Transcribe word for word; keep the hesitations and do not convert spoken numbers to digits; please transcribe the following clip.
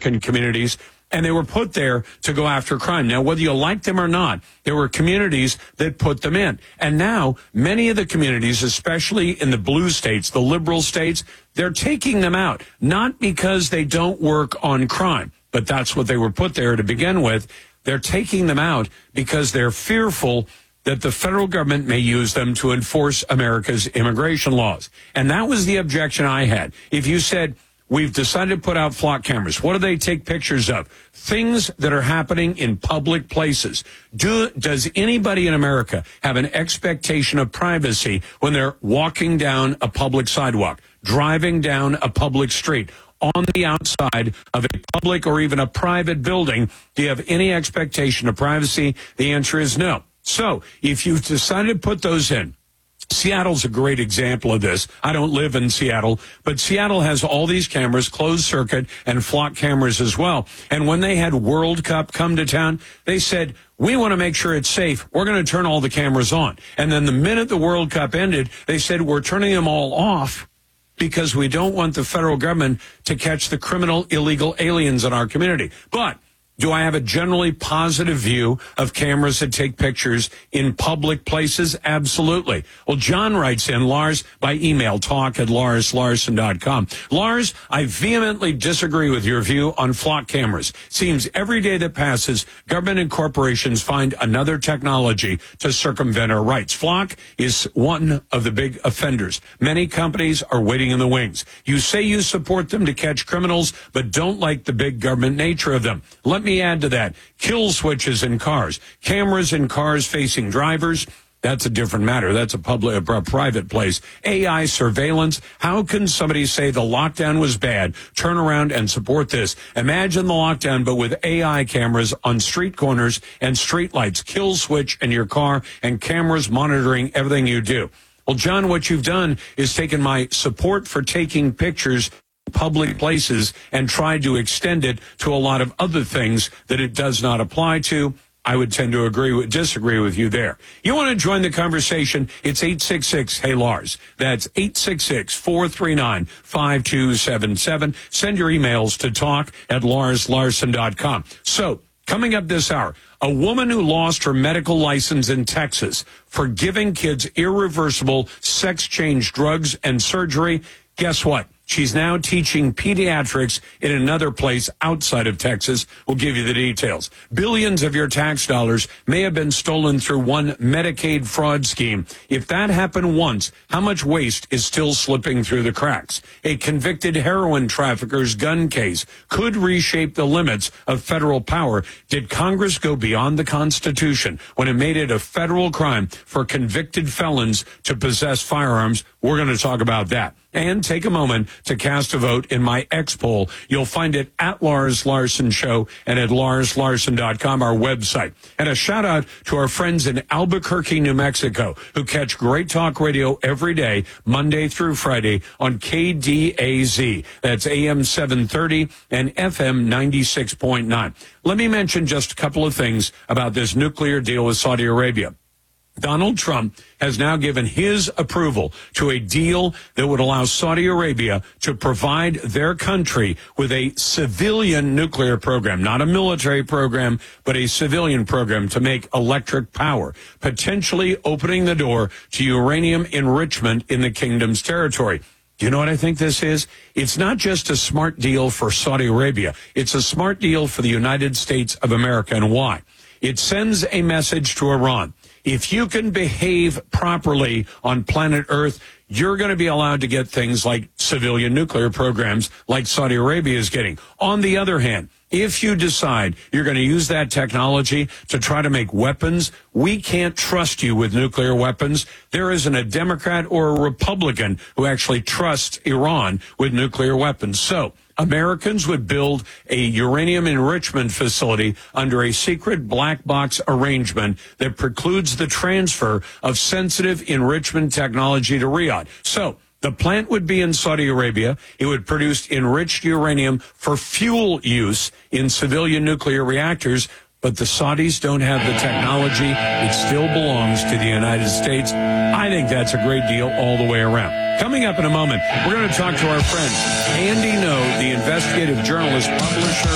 African communities, and they were put there to go after crime. Now, whether you like them or not, there were communities that put them in. And now many of the communities, especially in the blue states, the liberal states, they're taking them out, not because they don't work on crime, but that's what they were put there to begin with. They're taking them out because they're fearful that the federal government may use them to enforce America's immigration laws. And that was the objection I had. If you said, we've decided to put out flock cameras, what do they take pictures of? Things that are happening in public places. Do, does anybody in America have an expectation of privacy when they're walking down a public sidewalk, driving down a public street, on the outside of a public or even a private building? Do you have any expectation of privacy? The answer is no. So if you've decided to put those in, Seattle's a great example of this. I don't live in Seattle, but Seattle has all these cameras, closed circuit and flock cameras as well. And when they had World Cup come to town, they said, we want to make sure it's safe. We're going to turn all the cameras on. And then the minute the World Cup ended, they said, we're turning them all off because we don't want the federal government to catch the criminal illegal aliens in our community. But do I have a generally positive view of cameras that take pictures in public places? Absolutely. Well, John writes in, Lars, by email, talk at lars larson dot com. Lars, I vehemently disagree with your view on flock cameras. Seems every day that passes, government and corporations find another technology to circumvent our rights. Flock is one of the big offenders. Many companies are waiting in the wings. You say you support them to catch criminals, but don't like the big government nature of them. Let me add to that. Kill switches in cars, cameras in cars facing drivers. That's a different matter. That's a public, a private place. A I surveillance. How can somebody say the lockdown was bad, turn around and support this? Imagine the lockdown, but with A I cameras on street corners and street lights, kill switch in your car, and cameras monitoring everything you do. Well, John, what you've done is taken my support for taking pictures public places and tried to extend it to a lot of other things that it does not apply to. I would tend to agree with, disagree with you there. You want to join the conversation? It's eight six six, hey Lars. That's eight six six, four three nine, five two seven seven. Send your emails to talk at lars larson dot com. So, coming up this hour, a woman who lost her medical license in Texas for giving kids irreversible sex-change drugs and surgery. Guess what? She's now teaching pediatrics in another place outside of Texas. We'll give you the details. Billions of your tax dollars may have been stolen through one Medicaid fraud scheme. If that happened once, how much waste is still slipping through the cracks? A convicted heroin trafficker's gun case could reshape the limits of federal power. Did Congress go beyond the Constitution when it made it a federal crime for convicted felons to possess firearms? We're going to talk about that. And take a moment to cast a vote in my X poll. You'll find it at Lars Larson Show and at lars larson dot com, our website. And a shout out to our friends in Albuquerque, New Mexico, who catch great talk radio every day, Monday through Friday on K D A Z. That's A M seven thirty and F M ninety-six point nine. Let me mention just a couple of things about this nuclear deal with Saudi Arabia. Donald Trump has now given his approval to a deal that would allow Saudi Arabia to provide their country with a civilian nuclear program, not a military program, but a civilian program to make electric power, potentially opening the door to uranium enrichment in the kingdom's territory. Do you know what I think this is? It's not just a smart deal for Saudi Arabia. It's a smart deal for the United States of America. And why? It sends a message to Iran. If you can behave properly on planet Earth, you're going to be allowed to get things like civilian nuclear programs like Saudi Arabia is getting. On the other hand, if you decide you're going to use that technology to try to make weapons, we can't trust you with nuclear weapons. There isn't a Democrat or a Republican who actually trusts Iran with nuclear weapons. So Americans would build a uranium enrichment facility under a secret black box arrangement that precludes the transfer of sensitive enrichment technology to Riyadh. So the plant would be in Saudi Arabia. It would produce enriched uranium for fuel use in civilian nuclear reactors. But the Saudis don't have the technology. It still belongs to the United States. I think that's a great deal all the way around. Coming up in a moment, we're going to talk to our friend Andy Ngo, the investigative journalist, publisher,